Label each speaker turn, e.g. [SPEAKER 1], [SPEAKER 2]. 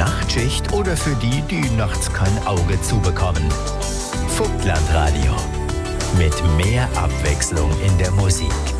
[SPEAKER 1] Nachtschicht oder für die, die nachts kein Auge zubekommen. Vogtlandradio. Mit mehr Abwechslung in der Musik.